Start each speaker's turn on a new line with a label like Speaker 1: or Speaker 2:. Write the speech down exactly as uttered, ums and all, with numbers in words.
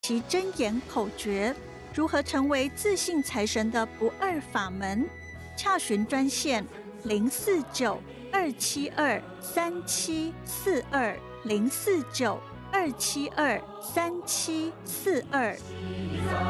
Speaker 1: 其真言口诀，如何成为自信财神的不二法门？洽询专线零四九二七二三七四二零四九二七二三七四二。